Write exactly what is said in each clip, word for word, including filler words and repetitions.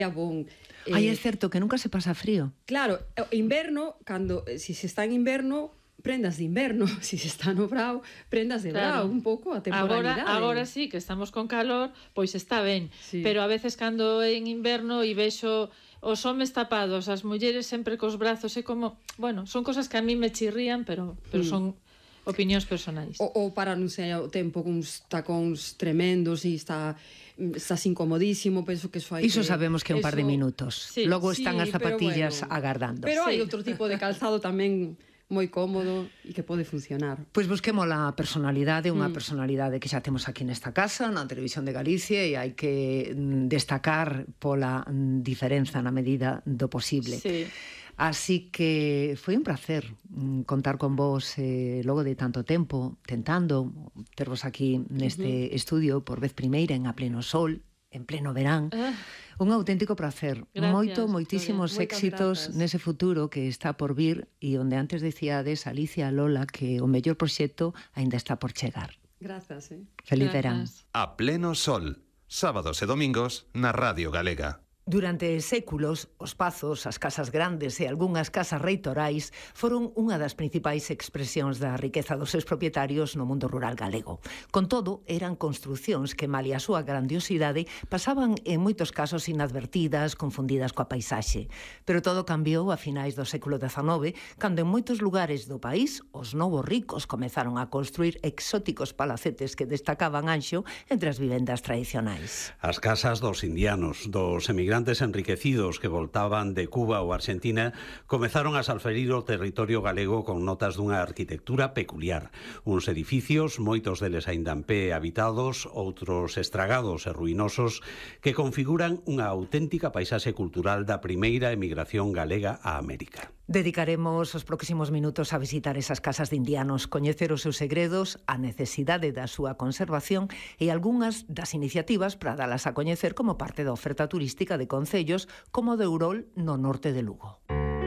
bon. Eh, Ai, é certo que nunca se pasa frío. Claro, inverno, cando, si se está en inverno, prendas de inverno, si se está no brao, prendas de claro. brao, un pouco a temporalidade. Agora, agora sí, que estamos con calor, pois está ben, sí. Pero a veces cando en inverno e vexo os homes tapados, as mulleres sempre cos brazos, é como, bueno, son cosas que a mí me chirrían, pero, pero mm. son opinións personais. O, o para non ser o tempo con uns tacóns tremendos e está... estás incomodísimo, penso que eso hai Iso que... sabemos que é un par de minutos. Sí, Logo sí, están as zapatillas bueno, agardando. Pero sí. hai outro tipo de calzado tamén moi cómodo e que pode funcionar. Pois busquemos a personalidade, unha mm. personalidade que xa temos aquí nesta casa, na Televisión de Galicia, e hai que destacar pola diferenza na medida do posible. Sí. Así que foi un placer contar con vos eh, logo de tanto tempo, tentando tervos aquí neste uh-huh. estudio por vez primeira en a pleno sol, en pleno verán. Uh. Un auténtico placer. Gracias, Moito, moitísimos Gloria. éxitos nese futuro que está por vir e onde antes decíades, Alicia Lola, que o mellor proxecto aínda está por chegar. Grazas, eh? Feliz Gracias. verán. A pleno sol, sábados e domingos na Radio Galega. Durante séculos, os pazos, as casas grandes e algunhas casas reitorais foron unha das principais expresións da riqueza dos seus propietarios no mundo rural galego. Con todo, eran construcións que, malia a súa grandiosidade, pasaban en moitos casos inadvertidas, confundidas coa paisaxe. Pero todo cambiou a finais do século dezanove, cando en moitos lugares do país os novos ricos comezaron a construir exóticos palacetes que destacaban anxo entre as vivendas tradicionais. As casas dos indianos, dos emigrantes enriquecidos que voltaban de Cuba ou Argentina comezaron a salferir o territorio galego con notas dunha arquitectura peculiar. Uns edificios, moitos deles aínda en pé habitados, outros estragados e ruinosos, que configuran unha auténtica paisaxe cultural da primeira emigración galega a América. Dedicaremos os próximos minutos a visitar esas casas de indianos, coñecer os seus segredos, a necesidade da súa conservación e algunhas das iniciativas para dalas a coñecer como parte da oferta turística de concellos como de Ourol no norte de Lugo.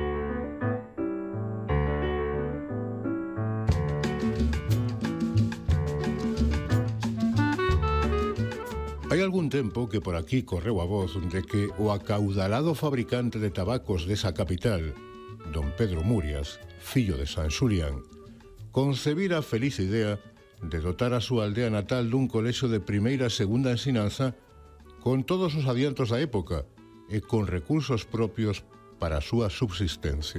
Hai algún tempo que por aquí correu a voz de que o acaudalado fabricante de tabacos desa capital, don Pedro Murias, fillo de San Xulián, concebira a feliz idea de dotar a súa aldea natal dun colexio de primeira e segunda ensinanza con todos os adiantos da época e con recursos propios para a súa subsistencia.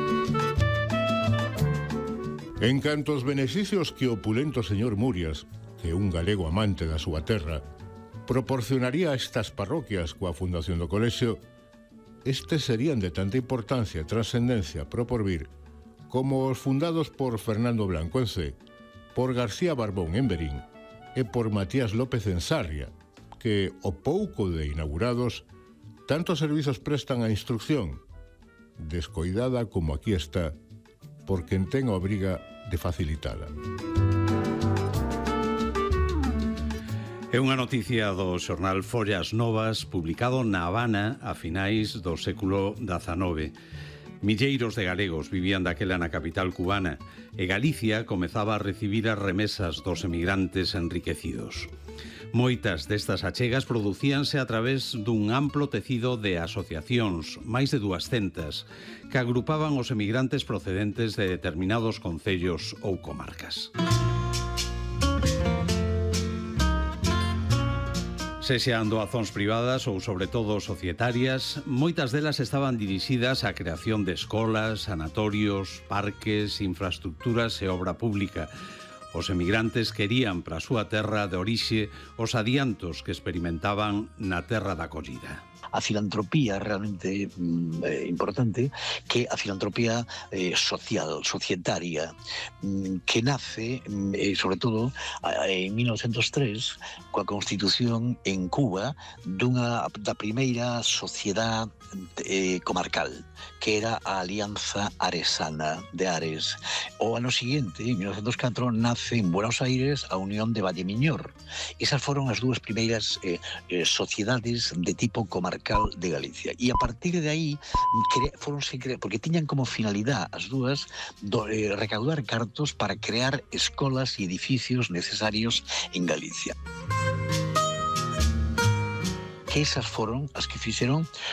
En canto aos beneficios que o opulento señor Murias, que é un galego amante da súa terra, proporcionaría a estas parroquias coa fundación do colexio, estes serían de tanta importancia e trascendencia pro porvir como os fundados por Fernando Blancuence, por García Barbón en Berín e por Matías López en Sarria, que, o pouco de inaugurados, tantos servizos prestan a instrucción, descoidada como aquí está, por quen ten a obriga de facilitala. É unha noticia do xornal Follas Novas, publicado na Habana a finais do século dezanove. Milleiros de galegos vivían daquela na capital cubana e Galicia comezaba a recibir as remesas dos emigrantes enriquecidos. Moitas destas achegas producíanse a través dun amplo tecido de asociacións, máis de duascentas, que agrupaban os emigrantes procedentes de determinados concellos ou comarcas. Sexean doazóns privadas ou, sobre todo, societarias, moitas delas estaban dirixidas á creación de escolas, sanatorios, parques, infraestructuras e obra pública. Os emigrantes querían para a súa terra de orixe os adiantos que experimentaban na terra da acollida. A filantropía realmente eh, importante, que a filantropía eh, social, societaria, que nace, eh, sobre todo, en mil novecientos tres, coa constitución en Cuba dunha da primeira sociedade eh, comarcal, que era a Alianza Aresana de Ares. O ano seguinte, en mil novecientos catro, nace en Buenos Aires a Unión de Vallemiñor. Esas foron as dúas primeiras eh, eh, sociedades de tipo comarcal de Galicia. E a partir de aí foronse cre... porque tiñan como finalidade as dúas do, eh, recaudar cartos para crear escolas e edificios necesarios en Galicia. que esas foron as que fixeron